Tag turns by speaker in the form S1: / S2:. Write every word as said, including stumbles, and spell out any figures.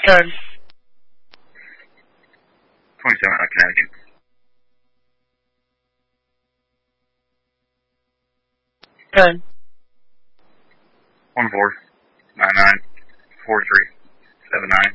S1: Ten.
S2: twenty-seven, uh, Connecticut.
S1: Ten.
S2: One four, nine nine, four three, seven nine.